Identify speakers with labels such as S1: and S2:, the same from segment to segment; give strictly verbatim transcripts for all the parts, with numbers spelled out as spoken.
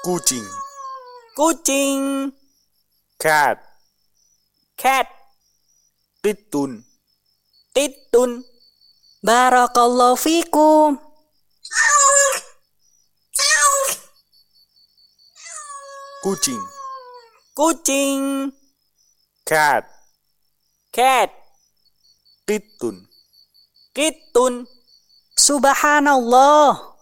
S1: Kucing.
S2: Kucing.
S1: Cat.
S2: Cat.
S1: Titun.
S2: Titun. Barakallahu fikum.
S1: Kucing.
S2: Kucing.
S1: Cat.
S2: Cat.
S1: Titun.
S2: Kitun. Subhanallah.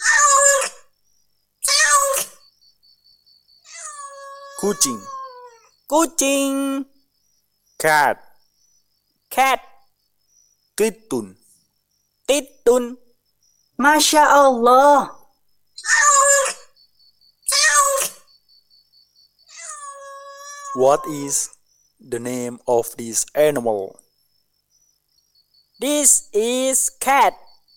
S1: Kucing.
S2: Kucing.
S1: Cat.
S2: Cat.
S1: Titun.
S2: Titun. Masya Allah.
S1: What is the name of this animal?
S2: This is cat.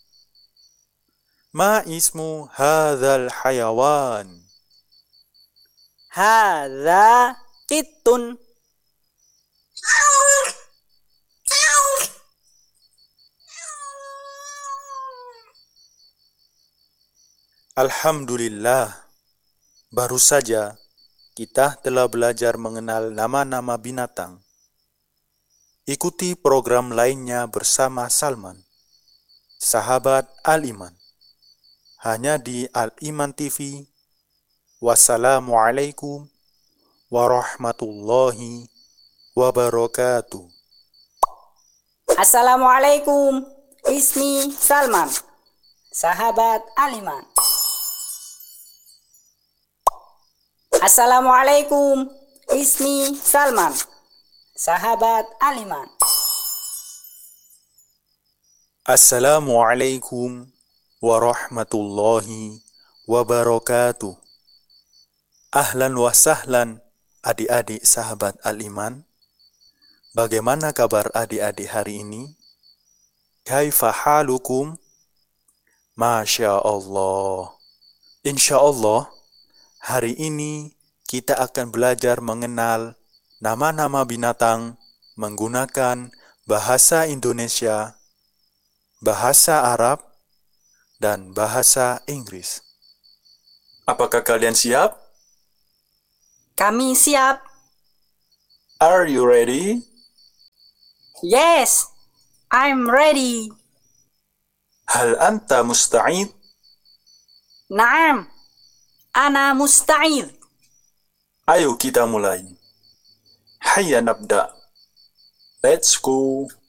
S1: ما اسم هذا الحيوان؟
S2: Hadza kitun.
S1: Alhamdulillah, baru saja kita telah belajar mengenal nama-nama binatang. Ikuti program lainnya bersama Salman, sahabat Al-Iman, hanya di Al-Iman T V. Wassalamualaikum warahmatullahi wabarakatuh.
S2: Assalamualaikum. Ismi Salman, sahabat Aliman. Assalamualaikum. Ismi Salman, sahabat Aliman.
S1: Assalamualaikum warahmatullahi wabarakatuh. Ahlan wa sahlan adik-adik sahabat Al-Iman. Bagaimana kabar adik-adik hari ini? Kaifa halukum? Masya Allah. Insya Allah, hari ini kita akan belajar mengenal nama-nama binatang menggunakan bahasa Indonesia, bahasa Arab, dan bahasa Inggris. Apakah kalian siap?
S2: Kami siap.
S1: Are you ready?
S2: Yes, I'm ready.
S1: Hal anta musta'id?
S2: Naam, ana musta'id.
S1: Ayo kita mulai. Hayya nabda. Let's go.